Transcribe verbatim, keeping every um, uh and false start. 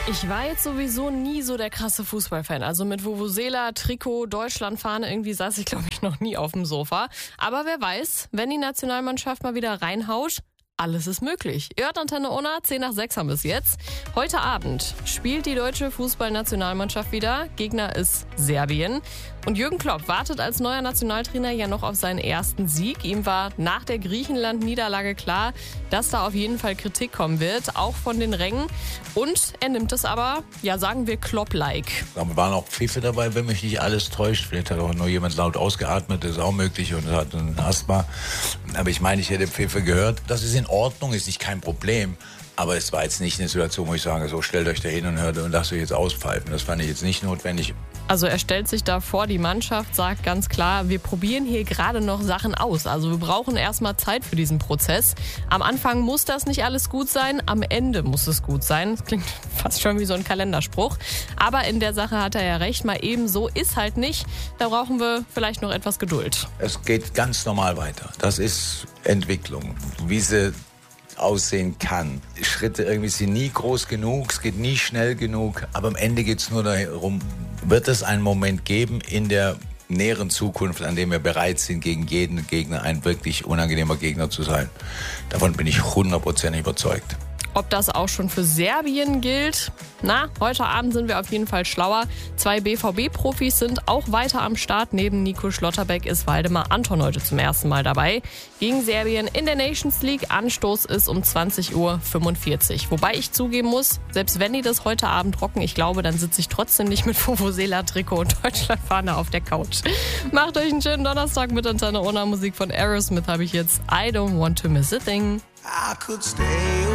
Ich war jetzt sowieso nie so der krasse Fußballfan. Also mit Vuvuzela, Trikot, Deutschlandfahne, irgendwie saß ich, glaube ich, noch nie auf dem Sofa. Aber wer weiß, wenn die Nationalmannschaft mal wieder reinhaut, alles ist möglich. Ihr hört Antenne Unna, zehn nach sechs haben wir es jetzt. Heute Abend spielt die deutsche Fußballnationalmannschaft wieder. Gegner ist Serbien. Und Jürgen Klopp wartet als neuer Nationaltrainer ja noch auf seinen ersten Sieg. Ihm war nach der Griechenland-Niederlage klar, dass da auf jeden Fall Kritik kommen wird, auch von den Rängen. Und er nimmt es aber, ja sagen wir, Klopp-like. Da waren auch Pfiffe dabei, wenn mich nicht alles täuscht. Vielleicht hat auch nur jemand laut ausgeatmet, das ist auch möglich, und hat ein Asthma. Aber ich meine, ich hätte Pfiffe gehört. Das ist in Ordnung, ist nicht kein Problem. Aber es war jetzt nicht eine Situation, wo ich sage, so stellt euch da hin und hört und lasst euch jetzt auspfeifen. Das fand ich jetzt nicht notwendig. Also er stellt sich da vor die Mannschaft, sagt ganz klar, wir probieren hier gerade noch Sachen aus. Also wir brauchen erstmal Zeit für diesen Prozess. Am Anfang muss das nicht alles gut sein, am Ende muss es gut sein. Das klingt fast schon wie so ein Kalenderspruch. Aber in der Sache hat er ja recht, mal eben so ist halt nicht. Da brauchen wir vielleicht noch etwas Geduld. Es geht ganz normal weiter. Das ist Entwicklung. Wie sie aussehen kann. Schritte irgendwie sind nie groß genug, es geht nie schnell genug, aber am Ende geht es nur darum, wird es einen Moment geben in der näheren Zukunft, an dem wir bereit sind, gegen jeden Gegner ein wirklich unangenehmer Gegner zu sein. Davon bin ich hundertprozentig überzeugt. Ob das auch schon für Serbien gilt? Na, heute Abend sind wir auf jeden Fall schlauer. Zwei B V B-Profis sind auch weiter am Start. Neben Nico Schlotterbeck ist Waldemar Anton heute zum ersten Mal dabei. Gegen Serbien in der Nations League. Anstoß ist um zwanzig Uhr fünfundvierzig. Wobei ich zugeben muss, selbst wenn die das heute Abend rocken, ich glaube, dann sitze ich trotzdem nicht mit Vuvuzela-Trikot und Deutschlandfahne auf der Couch. Macht euch einen schönen Donnerstag mit Antenne Unna. Musik von Aerosmith habe ich jetzt. I don't want to miss a thing. I could stay